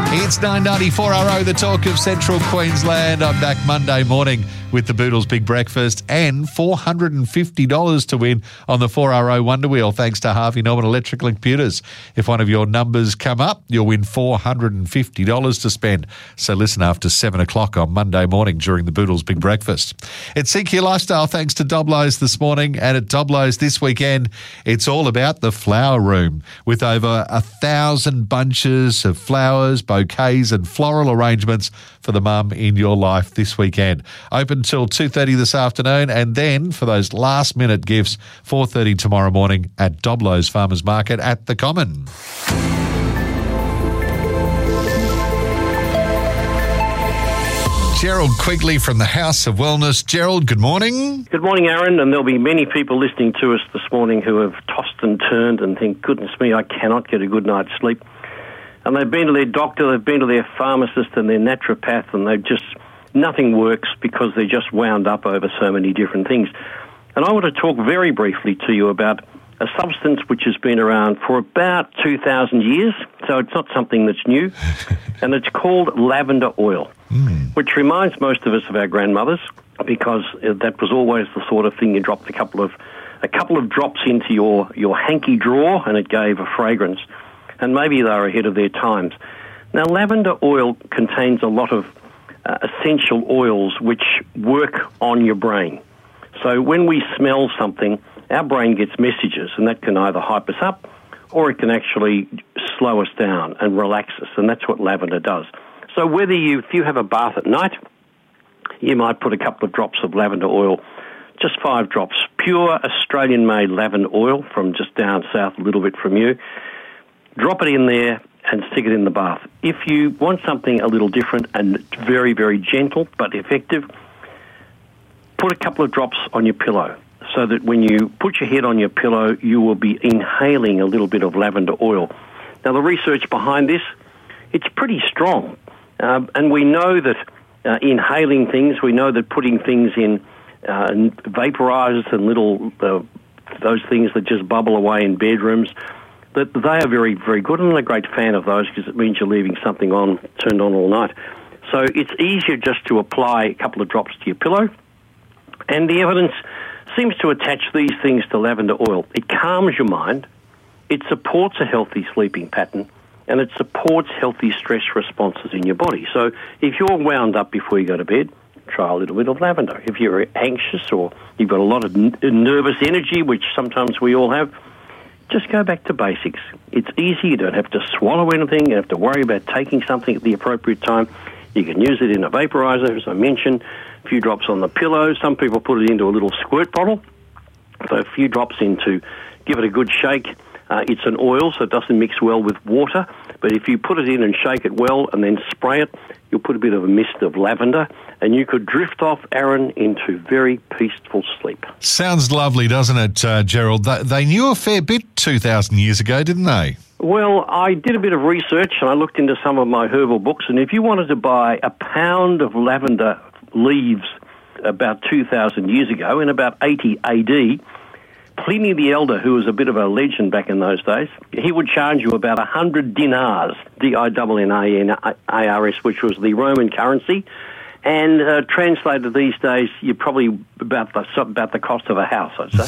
It's 9:94 the talk of Central Queensland. I'm back Monday morning with the Boodles Big Breakfast and $450 to win on the 4RO Wonder Wheel thanks to Harvey Norman Electrical Computers. If one of your numbers come up, you'll win $450 to spend. So listen after 7 o'clock on Monday morning during the Boodles Big Breakfast. It's CQ Lifestyle thanks to Doblo's this morning, and at Doblo's this weekend, it's all about the flower room with over 1,000 bunches of flowers, bouquets and floral arrangements for the mum in your life this weekend. Open till 2:30 this afternoon, and then for those last minute gifts, 4:30 tomorrow morning at Doblo's Farmers Market at the Common. Gerald Quigley from the House of Wellness. Gerald, good morning. Good morning, Aaron, and there'll be many people listening to us this morning who have tossed and turned and think, goodness me, I cannot get a good night's sleep. And they've been to their doctor, they've been to their pharmacist and their naturopath, and they've just, nothing works because they're just wound up over so many different things. And I want to talk very briefly to you about a substance which has been around for about 2,000 years, so it's not something that's new, and it's called lavender oil, which reminds most of us of our grandmothers, because that was always the sort of thing you dropped a couple of drops into your hanky drawer, and it gave a fragrance. And maybe they're ahead of their times. Now, lavender oil contains a lot of essential oils which work on your brain. So when we smell something, our brain gets messages, and that can either hype us up or it can actually slow us down and relax us, and that's what lavender does. So if you have a bath at night, you might put a couple of drops of lavender oil, just 5 drops, pure Australian-made lavender oil from just down south a little bit from you. Drop it in there and stick it in the bath. If you want something a little different and very, very gentle but effective, put a couple of drops on your pillow so that when you put your head on your pillow, you will be inhaling a little bit of lavender oil. Now, the research behind this, it's pretty strong. And we know that inhaling things, we know that putting things in vaporizers and little those things that just bubble away in bedrooms, that they are very, very good, and I'm a great fan of those because it means you're leaving something turned on all night. So it's easier just to apply a couple of drops to your pillow, and the evidence seems to attach these things to lavender oil. It calms your mind, it supports a healthy sleeping pattern, and it supports healthy stress responses in your body. So if you're wound up before you go to bed, try a little bit of lavender. If you're anxious or you've got a lot of nervous energy, which sometimes we all have, just go back to basics. It's easy. You don't have to swallow anything. You don't have to worry about taking something at the appropriate time. You can use it in a vaporizer, as I mentioned, a few drops on the pillow. Some people put it into a little squirt bottle. So a few drops give it a good shake. It's an oil, so it doesn't mix well with water. But if you put it in and shake it well and then spray it, you'll put a bit of a mist of lavender, and you could drift off, Aaron, into very peaceful sleep. Sounds lovely, doesn't it, Gerald? They knew a fair bit 2,000 years ago, didn't they? Well, I did a bit of research, and I looked into some of my herbal books, and if you wanted to buy a pound of lavender leaves about 2,000 years ago, in about 80 AD, Pliny the Elder, who was a bit of a legend back in those days, he would charge you about 100 dinars, D-I-N-N-A-R-S, which was the Roman currency, and translated these days, you're probably about the cost of a house, I'd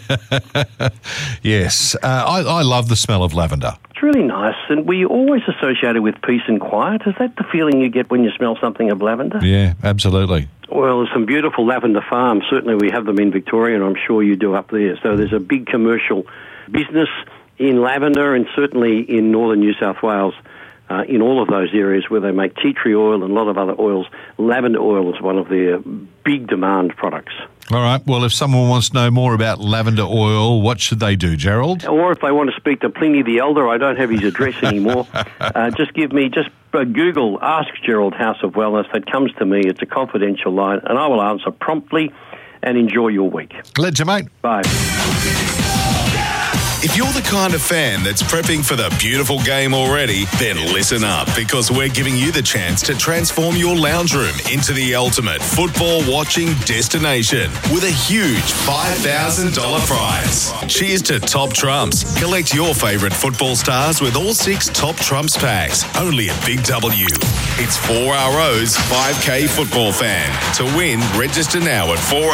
say. Yes, I love the smell of lavender. It's really nice, and we always associate it with peace and quiet. Is that the feeling you get when you smell something of lavender? Yeah, absolutely. Well, there's some beautiful lavender farms. Certainly we have them in Victoria, and I'm sure you do up there. So there's a big commercial business in lavender, and certainly in northern New South Wales, in all of those areas where they make tea tree oil and a lot of other oils, lavender oil is one of their big demand products. All right. Well, if someone wants to know more about lavender oil, what should they do, Gerald? Or if they want to speak to Pliny the Elder, I don't have his address anymore. Just Google Ask Gerald House of Wellness. That comes to me. It's a confidential line, and I will answer promptly. And enjoy your week. Glad you, mate. Bye. If you're the kind of fan that's prepping for the beautiful game already, then listen up, because we're giving you the chance to transform your lounge room into the ultimate football watching destination with a huge $5,000 prize. Cheers to Top Trumps. Collect your favourite football stars with all 6 Top Trumps packs, only at Big W. It's 4RO's 5K Football Fan. To win, register now at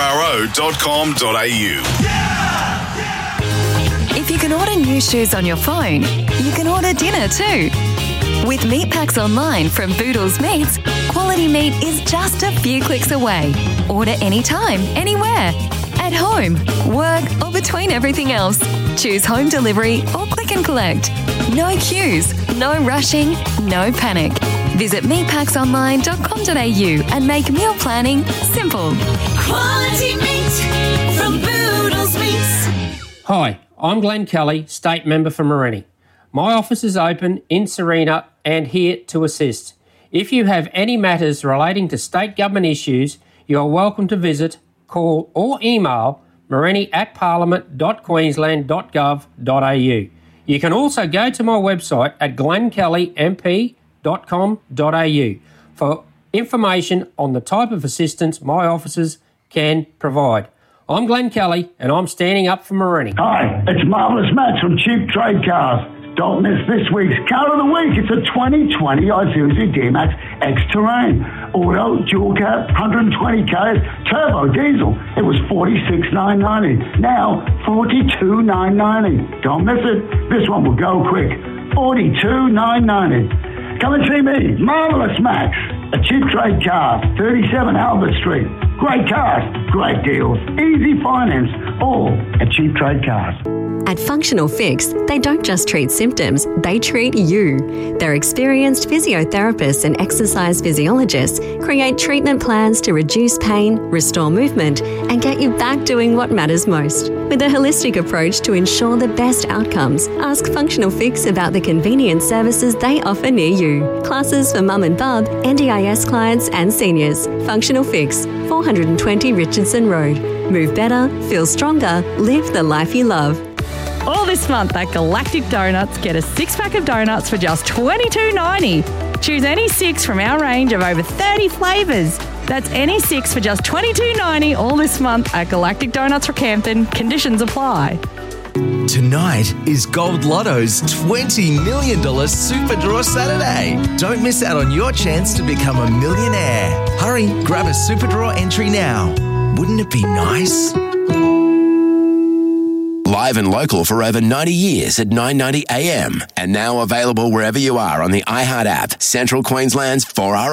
4ro.com.au. If you can order new shoes on your phone, you can order dinner too. With Meat Packs Online from Boodles Meats, quality meat is just a few clicks away. Order anytime, anywhere. At home, work, or between everything else. Choose home delivery or click and collect. No queues, no rushing, no panic. Visit meatpacksonline.com.au and make meal planning simple. Quality meat from Boodles Meats. Hi, I'm Glenn Kelly, State Member for Morenni. My office is open in Serena and here to assist. If you have any matters relating to state government issues, you are welcome to visit, call or email morenni@parliament.queensland.gov.au. You can also go to my website at glennkellymp.com.au for information on the type of assistance my officers can provide. I'm Glenn Kelly, and I'm standing up for Morenni. Hi, it's Marvellous Matt from Cheap Trade Cars. Don't miss this week's Car of the Week. It's a 2020 Isuzu D-Max X-Terrain. Auto, dual cab, 120 Ks, turbo diesel. It was $46,990. Now, $42,990. Don't miss it. This one will go quick. $42,990. Come and see me, Marvellous Max, at Cheap Trade Cars, 37 Albert Street. Great cars, great deals, easy finance, all at Cheap Trade Cars. At Functional Fix, they don't just treat symptoms, they treat you. Their experienced physiotherapists and exercise physiologists create treatment plans to reduce pain, restore movement, and get you back doing what matters most. With a holistic approach to ensure the best outcomes, ask Functional Fix about the convenient services they offer near you. Classes for mum and bub, NDIS clients and seniors. Functional Fix, 420 Richardson Road. Move better, feel stronger, live the life you love. All this month at Galactic Donuts, get a 6-pack of donuts for just $22.90. Choose any 6 from our range of over 30 flavours. That's any 6 for just $22.90 all this month at Galactic Donuts, Rockhampton. Conditions apply. Tonight is Gold Lotto's $20 million Super Draw Saturday. Don't miss out on your chance to become a millionaire. Hurry, grab a Super Draw entry now. Wouldn't it be nice? Live and local for over 90 years at 9:90 a.m. and now available wherever you are on the iHeart app. Central Queensland's 4R